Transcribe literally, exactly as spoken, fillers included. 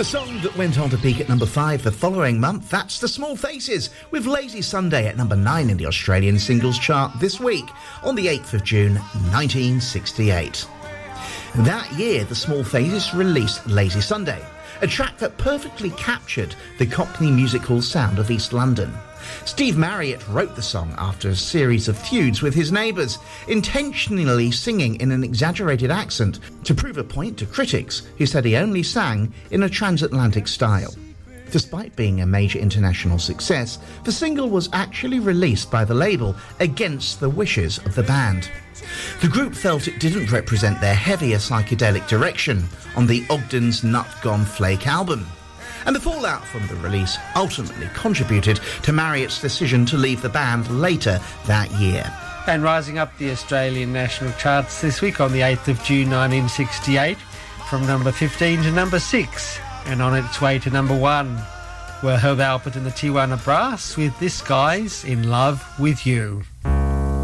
The song that went on to peak at number five the following month, that's The Small Faces, with Lazy Sunday at number nine in the Australian singles chart this week, on the eighth of June, nineteen sixty-eight. That year, The Small Faces released Lazy Sunday, a track that perfectly captured the Cockney music hall sound of East London. Steve Marriott wrote the song after a series of feuds with his neighbours, intentionally singing in an exaggerated accent to prove a point to critics who said he only sang in a transatlantic style. Despite being a major international success, the single was actually released by the label against the wishes of the band. The group felt it didn't represent their heavier psychedelic direction on the Ogden's Nut Gone Flake album. And the fallout from the release ultimately contributed to Marriott's decision to leave the band later that year. And rising up the Australian national charts this week on the eighth of June nineteen sixty-eight, from number fifteen to number six, and on its way to number one were Herb Alpert and the Tijuana Brass with This Guy's in Love with You.